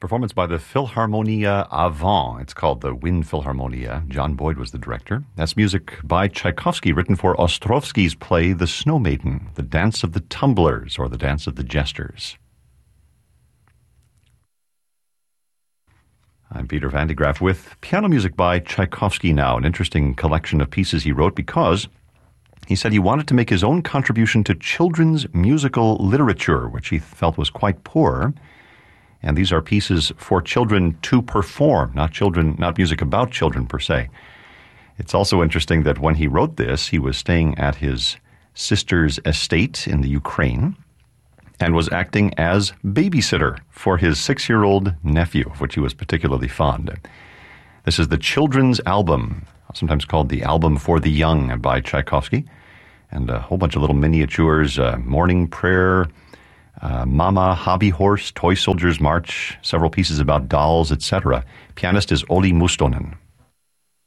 Performance by the Philharmonia Avant. It's called the Wind Philharmonia. John Boyd was the director. That's music by Tchaikovsky, written for Ostrovsky's play The Snow Maiden, The Dance of the Tumblers, or The Dance of the Jesters. I'm Peter Van de Graaff with piano music by Tchaikovsky now, an interesting collection of pieces he wrote because he said he wanted to make his own contribution to children's musical literature, which he felt was quite poor. And these are pieces for children to perform, not music about children per se. It's also interesting that when he wrote this, he was staying at his sister's estate in the Ukraine and was acting as babysitter for his 6-year-old nephew, of which he was particularly fond. This is the children's album, sometimes called the Album for the Young by Tchaikovsky, and a whole bunch of little miniatures, Morning Prayer, Mama, Hobby Horse, Toy Soldiers March, several pieces about dolls, etc. Pianist is Olli Mustonen.